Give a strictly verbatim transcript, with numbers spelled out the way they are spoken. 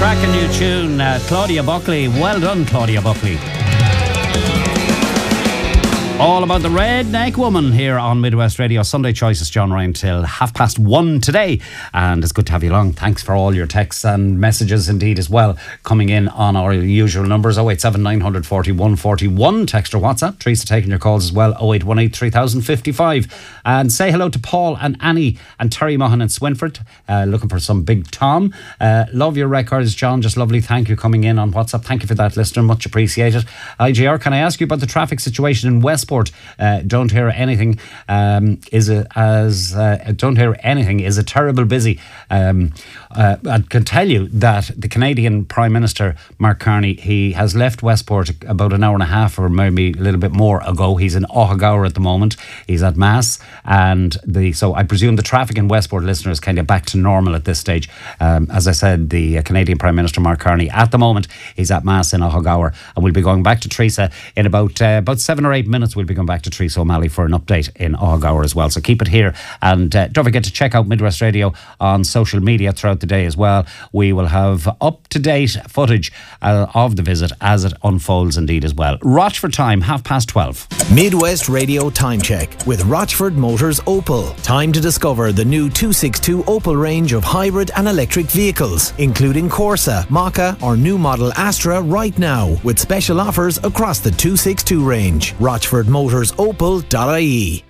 Cracking new tune, uh, Claudia Buckley. Well done, Claudia Buckley. All about the redneck woman here on Midwest Radio. Sunday Choices, John Ryan, till half past one today. And it's good to have you along. Thanks for all your texts and messages indeed as well, coming in on our usual numbers. oh eight seven nine four one four one. Text or WhatsApp. Teresa taking your calls as well. oh eight one eight three thousand fifty-five. And say hello to Paul and Annie and Terry Mahan in Swinford. Uh, looking for some Big Tom. Uh, love your records, John. Just lovely. Thank you coming in on WhatsApp. Thank you for that, listener. Much appreciated. I G R, can I ask you about the traffic situation in Westport? Uh, don't hear anything. Um, is it as uh, don't hear anything? Is it terrible busy? Um, uh, I can tell you that the Canadian Prime Minister Mark Carney, he has left Westport about an hour and a half or maybe a little bit more ago. He's in Ohagower at the moment. He's at Mass, and the so I presume the traffic in Westport, listeners, kind of back to normal at this stage. Um, as I said, the uh, Canadian Prime Minister Mark Carney, at the moment, he's at Mass in Ohagower, and we'll be going back to Teresa in about uh, about seven or eight minutes. We'll be going back to Teresa O'Malley for an update in Ohagower as well. So keep it here, and uh, don't forget to check out Midwest Radio on social media throughout the day as well. We will have up-to-date footage uh, of the visit as it unfolds indeed as well. Rochford time, half past twelve. Midwest Radio Time Check with Rochford Motors Opel. Time to discover the new two sixty-two Opel range of hybrid and electric vehicles, including Corsa, Maka or new model Astra right now, with special offers across the two sixty-two range. rochford motors opel dot I E.